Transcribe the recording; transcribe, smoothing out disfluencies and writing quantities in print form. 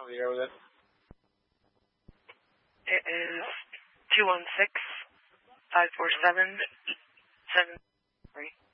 on the air with it. It is 216-547-73.